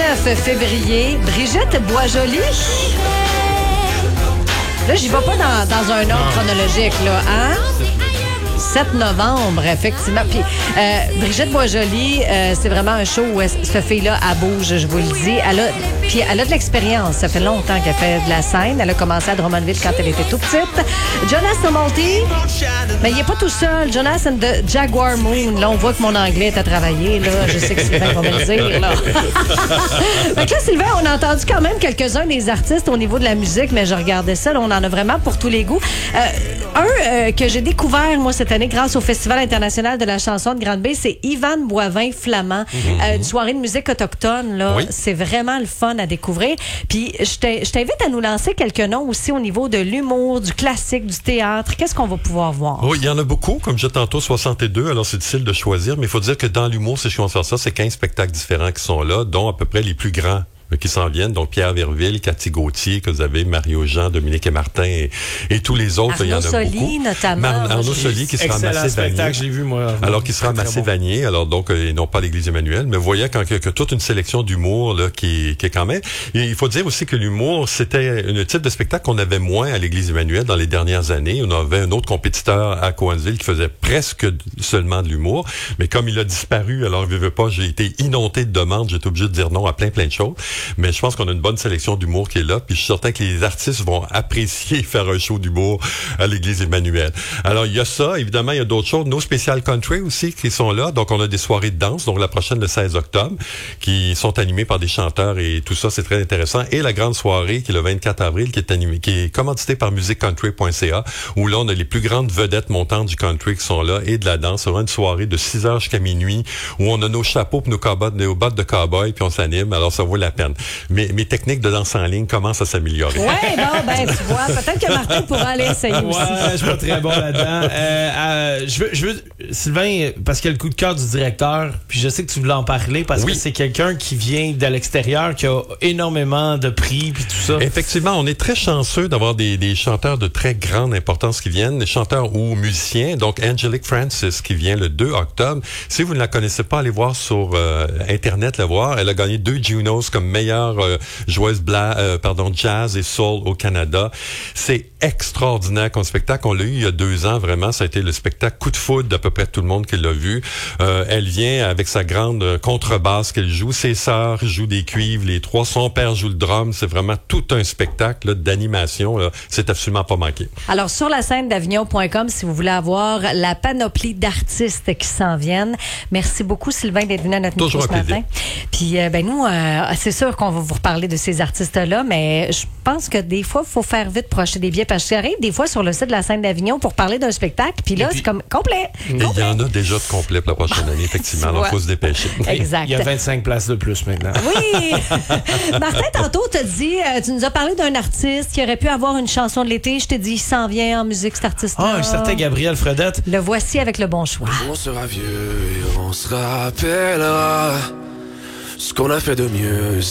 19 février, Brigitte Boisjoli. Là, j'y vais pas dans un ordre chronologique, là, hein? 7 novembre, effectivement. Puis Brigitte Boisjoli, c'est vraiment un show où cette fille-là, elle bouge, je vous le dis. Puis elle a de l'expérience. Ça fait longtemps qu'elle fait de la scène. Elle a commencé à Drummondville quand elle était tout petite. Jonas Tumulty, mais il n'est pas tout seul. Jonas and the Jaguar Moon. Là, on voit que mon anglais est à travailler. Là. Je sais que Sylvain va me le dire. Là. Fait que là, Sylvain, on a entendu quand même quelques-uns des artistes au niveau de la musique, mais je regardais ça. Là, on en a vraiment pour tous les goûts. Que j'ai découvert, moi, cette année, grâce au Festival international de la chanson de Grande-Bay, c'est Yvan Boivin Flamand, une soirée de musique autochtone. Là. Oui. C'est vraiment le fun à découvrir. Puis, je t'invite à nous lancer quelques noms aussi au niveau de l'humour, du classique, du théâtre. Qu'est-ce qu'on va pouvoir voir? Oui, il y en a beaucoup. Comme je disais tantôt, 62. Alors, c'est difficile de choisir. Mais il faut dire que dans l'humour, si je commence à faire ça, c'est 15 spectacles différents qui sont là, dont à peu près les plus grands qui s'en viennent. Donc, Pierre Verville, Cathy Gauthier, que vous avez, Mario Jean, Dominique et Martin et tous les autres. Il y en a Soli, beaucoup. Notamment. Arnaud Soli, qui sera à Massé-Vanier. J'ai vu, moi. Alors, qui sera à Massé-Vanier. Alors, donc, et non pas à l'Église Emmanuel. Mais vous voyez que toute une sélection d'humour, là, qui est quand même. Et il faut dire aussi que l'humour, c'était un type de spectacle qu'on avait moins à l'Église Emmanuel dans les dernières années. On avait un autre compétiteur à Cowansville qui faisait presque seulement de l'humour. Mais comme il a disparu, alors, je veux pas, j'ai été inondé de demandes. J'étais obligé de dire non à plein de choses. Mais je pense qu'on a une bonne sélection d'humour qui est là, puis je suis certain que les artistes vont apprécier faire un show d'humour à l'Église Emmanuel. Alors, il y a ça. Évidemment, il y a d'autres choses. Nos spéciales country aussi qui sont là. Donc, on a des soirées de danse. Donc, la prochaine, le 16 octobre, qui sont animées par des chanteurs et tout ça, c'est très intéressant. Et la grande soirée, qui est le 24 avril, qui est commanditée par musiquecountry.ca, où là, on a les plus grandes vedettes montantes du country qui sont là et de la danse. C'est vraiment une soirée de 6 heures jusqu'à minuit, où on a nos chapeaux puis nos bottes de cow-boy, puis on s'anime. Alors, ça vaut la peine. Mes techniques de danse en ligne commencent à s'améliorer. Oui, bon, ben, tu vois, peut-être que Martin pourra aller essayer aussi. Ouais, je suis pas très bon là-dedans. Je veux, Sylvain, parce qu'il y a le coup de cœur du directeur, puis je sais que tu voulais en parler, parce que c'est quelqu'un qui vient de l'extérieur, qui a énormément de prix, puis tout ça. Effectivement, on est très chanceux d'avoir des chanteurs de très grande importance qui viennent, des chanteurs ou musiciens. Donc, Angelique Francis, qui vient le 2 octobre. Si vous ne la connaissez pas, allez voir sur Internet, la voir. Elle a gagné 2 Junos comme meilleure joueuse jazz et soul au Canada. C'est extraordinaire comme spectacle. On l'a eu il y a 2 ans, vraiment. Ça a été le spectacle coup de foudre d'à peu près tout le monde qui l'a vu. Elle vient avec sa grande contrebasse qu'elle joue. Ses sœurs jouent des cuivres, les 3. Son père joue le drum. C'est vraiment tout un spectacle là, d'animation. Là. C'est absolument pas manqué. Alors, sur la scène d'Avignon.com, si vous voulez avoir la panoplie d'artistes qui s'en viennent. Merci beaucoup, Sylvain, d'être venu à notre micro ce matin. Puis, nous, c'est sûr qu'on va vous reparler de ces artistes-là, mais je pense que des fois, il faut faire vite pour acheter des billets parce que j'arrive des fois sur le site de la scène d'Avignon pour parler d'un spectacle, puis là, c'est comme complet. Et il y en a déjà de complet pour la prochaine année, effectivement. Alors, il faut se dépêcher. Exact. Il y a 25 places de plus maintenant. Oui! Martin, tantôt, t'as dit, tu nous as parlé d'un artiste qui aurait pu avoir une chanson de l'été. Je t'ai dit, il s'en vient en musique, cet artiste-là. Ah, un certain Gabriel Fredette. Le voici avec le bon choix. On sera vieux et on se rappellera ce qu'on a fait de mieux.